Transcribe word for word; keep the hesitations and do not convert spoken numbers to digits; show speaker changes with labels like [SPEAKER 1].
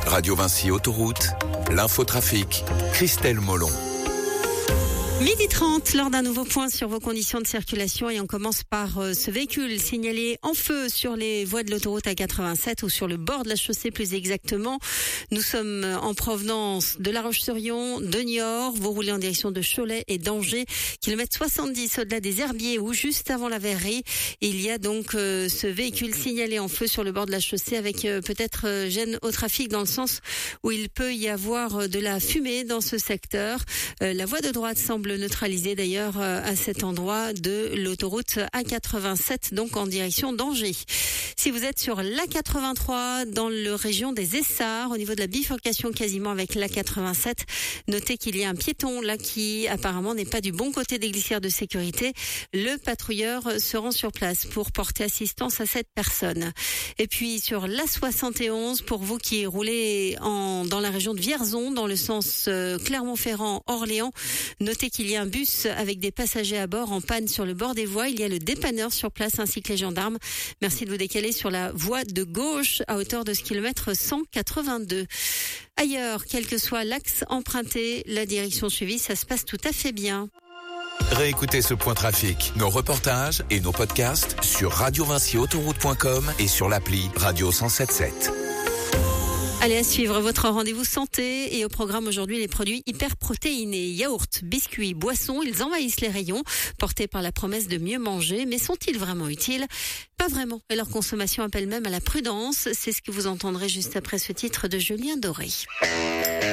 [SPEAKER 1] Radio Vinci Autoroute, l'infotrafic, Christelle Molon.
[SPEAKER 2] midi trente, lors d'un nouveau point sur vos conditions de circulation, et on commence par euh, ce véhicule signalé en feu sur les voies de l'autoroute A quatre-vingt-sept ou sur le bord de la chaussée plus exactement. Nous sommes en provenance de La Roche-sur-Yon, de Niort. Vous roulez en direction de Cholet et d'Angers, kilomètre soixante-dix au-delà des Herbiers ou juste avant la verrerie. Il y a donc euh, ce véhicule signalé en feu sur le bord de la chaussée avec euh, peut-être euh, gêne au trafic dans le sens où il peut y avoir euh, de la fumée dans ce secteur. Euh, la voie de droite semble neutralisé d'ailleurs à cet endroit de l'autoroute A quatre-vingt-sept, donc en direction d'Angers. Si vous êtes sur l'A quatre-vingt-trois dans la région des Essarts, au niveau de la bifurcation quasiment avec l'A quatre-vingt-sept, notez qu'il y a un piéton là qui apparemment n'est pas du bon côté des glissières de sécurité. Le patrouilleur se rend sur place pour porter assistance à cette personne. Et puis sur l'A soixante et onze, pour vous qui roulez en, dans la région de Vierzon, dans le sens euh, Clermont-Ferrand-Orléans, notez qu'il y a un bus avec des passagers à bord en panne sur le bord des voies. Il y a le dépanneur sur place ainsi que les gendarmes. Merci de vous décaler sur la voie de gauche à hauteur de ce kilomètre cent quatre-vingt-deux. Ailleurs, quel que soit l'axe emprunté, la direction suivie, ça se passe tout à fait bien.
[SPEAKER 1] Réécoutez ce point trafic, nos reportages et nos podcasts sur radio vinci autoroute point com et sur l'appli Radio cent soixante-dix-sept.
[SPEAKER 2] Allez, à suivre votre rendez-vous santé, et au programme aujourd'hui les produits hyper protéinés, yaourts, biscuits, boissons, ils envahissent les rayons, portés par la promesse de mieux manger, mais sont-ils vraiment utiles ? Pas vraiment, et leur consommation appelle même à la prudence, c'est ce que vous entendrez juste après ce titre de Julien Doré.